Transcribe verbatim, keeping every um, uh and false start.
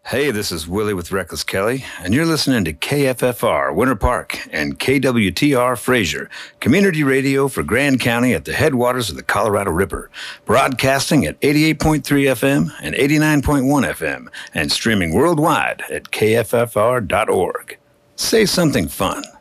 Hey, this is Willie with Reckless Kelly, and you're listening to K F F R Winter Park and K W T R Fraser, community radio for Grand County at the headwaters of the Colorado River, broadcasting at eighty-eight point three F M and eighty-nine point one F M, and streaming worldwide at K F F R dot org. Say something fun.